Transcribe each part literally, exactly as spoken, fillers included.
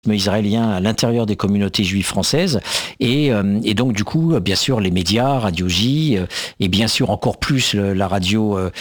israélien à l'intérieur des communautés juives françaises et, euh, et donc du coup bien sûr les médias, Radio J euh, et bien sûr encore plus le, la radio euh,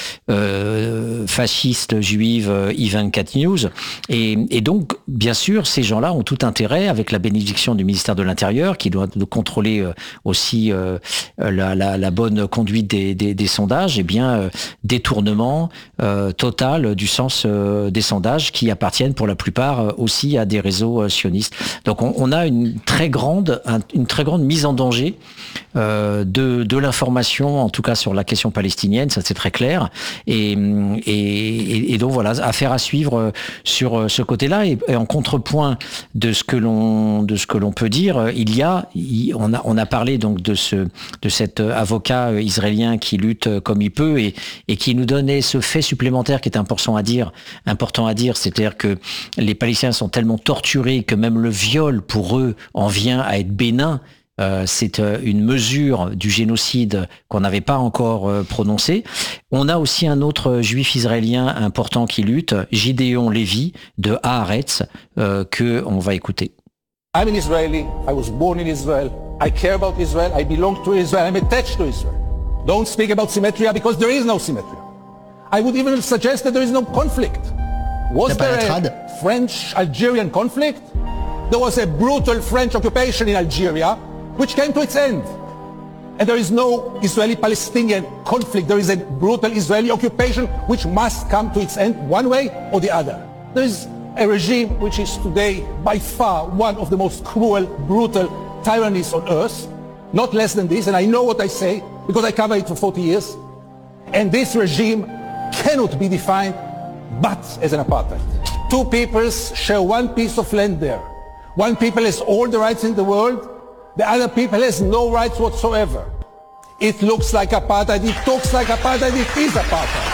euh, fasciste juive euh, I vingt-quatre News et, et donc bien sûr ces gens-là ont tout intérêt avec la bénédiction du ministère de l'Intérieur qui doit contrôler euh, aussi euh, la, la, la bonne conduite des, des, des sondages et bien euh, détournement euh, total du sens euh, des sondages qui appartiennent pour la plupart euh, aussi à des réseaux euh, sionistes. Donc on, on a une très grande, un, une très grande mise en danger euh, de, de l'information, en tout cas sur la question palestinienne, ça c'est très clair. Et, et, et donc voilà, affaire à suivre sur ce côté-là. Et, et en contrepoint de ce que l'on de ce que l'on peut dire, il y a, il, on a on a parlé donc de ce de cet avocat israélien qui lutte comme il peut et, et qui nous donnait ce fait supplémentaire qui est important à dire, important à dire, c'est-à-dire que les Palestiniens sont tellement torturés que même le viol pour eux en vient à être bénin. Euh, c'est euh, une mesure du génocide qu'on n'avait pas encore euh, prononcée. On a aussi un autre juif israélien important qui lutte, Gideon Lévi de Haaretz, euh, que on va écouter. I'm an Israeli. I was born in Israel. I care about Israel. I belong to Israel. I'm attached to Israel. Don't speak about symmetry because there is no symmetry. I would even suggest that there is no conflict. Was there a French-Algerian conflict? There was a brutal French occupation in Algeria, which came to its end. And there is no Israeli-Palestinian conflict. There is a brutal Israeli occupation which must come to its end one way or the other. There is a regime which is today by far one of the most cruel, brutal tyrannies on earth, not less than this, and I know what I say because I covered it for forty years. And this regime cannot be defined but as an apartheid. Two peoples share one piece of land there. One people has all the rights in the world, the other people has no rights whatsoever. It looks like apartheid, it talks like apartheid, it is apartheid.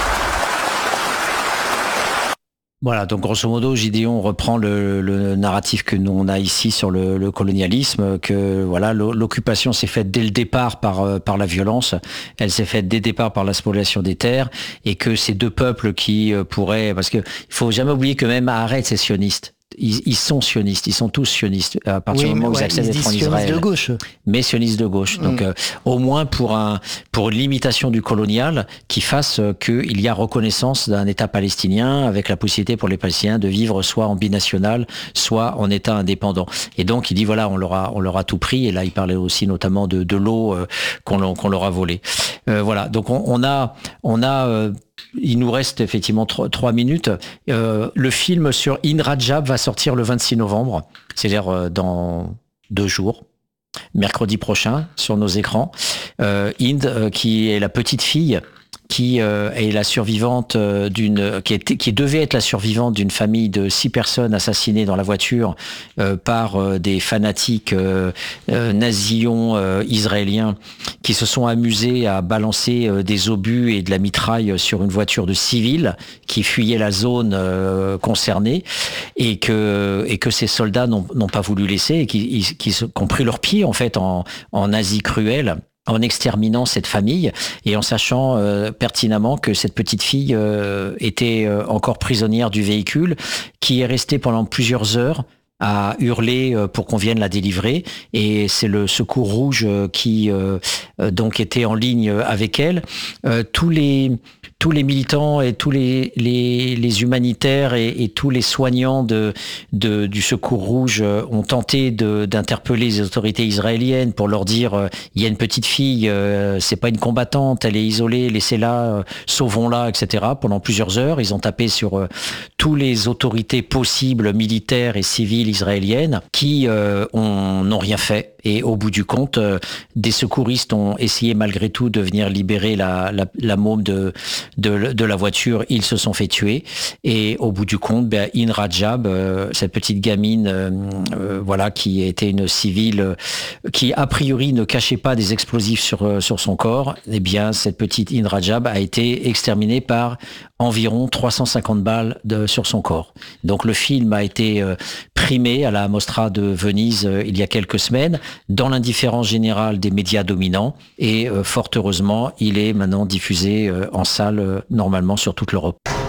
Voilà, donc grosso modo, Gideon reprend le, le narratif que nous on a ici sur le, le colonialisme, que voilà, l'occupation s'est faite dès le départ par par la violence, elle s'est faite dès le départ par la spoliation des terres, et que ces deux peuples qui pourraient, parce que il faut jamais oublier que même Haaretz est sioniste. Ils, ils sont sionistes, ils sont tous sionistes à partir oui, du moment où ouais, ils acceptent d'être en Israël. De gauche. Mais sionistes de gauche. Mm. Donc euh, au moins pour un pour une limitation du colonial qui fasse euh, qu'il y a reconnaissance d'un État palestinien avec la possibilité pour les Palestiniens de vivre soit en binational, soit en État indépendant. Et donc il dit voilà, on leur a on leur a tout pris. Et là il parlait aussi notamment de de l'eau euh, qu'on qu'on leur a volée. Euh, voilà. Donc on, on a on a euh, il nous reste effectivement trois, trois minutes. Euh, le film sur In Rajab va sortir le vingt-six novembre, c'est-à-dire euh, dans deux jours, mercredi prochain, sur nos écrans. Euh, Inde, euh, qui est la petite fille qui euh, est la survivante euh, d'une qui, était, qui devait être la survivante d'une famille de six personnes assassinées dans la voiture euh, par euh, des fanatiques euh, euh, nazillons euh, israéliens qui se sont amusés à balancer euh, des obus et de la mitraille sur une voiture de civils qui fuyait la zone euh, concernée et que et que ces soldats n'ont, n'ont pas voulu laisser et qui, qui, qui ont pris leur pied en fait en, en Asie cruelle, en exterminant cette famille et en sachant euh, pertinemment que cette petite fille euh, était euh, encore prisonnière du véhicule, qui est restée pendant plusieurs heures à hurler pour qu'on vienne la délivrer, et c'est le Secours Rouge qui euh, donc était en ligne avec elle. Euh, tous les tous les militants et tous les les, les humanitaires et, et tous les soignants de, de du Secours Rouge ont tenté de d'interpeller les autorités israéliennes pour leur dire euh, il y a une petite fille, euh, c'est pas une combattante, elle est isolée, laissez-la, euh, sauvons-la, et cetera. Pendant plusieurs heures, ils ont tapé sur euh, tous les autorités possibles, militaires et civiles israéliennes, qui euh, ont, n'ont rien fait. Et au bout du compte, euh, des secouristes ont essayé malgré tout de venir libérer la, la, la môme de, de, de la voiture. Ils se sont fait tuer. Et au bout du compte, ben, In Rajab, euh, cette petite gamine, euh, euh, voilà, qui était une civile, euh, qui a priori ne cachait pas des explosifs sur euh, sur son corps, eh bien cette petite In Rajab a été exterminée par environ trois cent cinquante balles de, sur son corps. Donc le film a été euh, primé à la Mostra de Venise euh, il y a quelques semaines, dans l'indifférence générale des médias dominants, et euh, fort heureusement, il est maintenant diffusé euh, en salle euh, normalement sur toute l'Europe.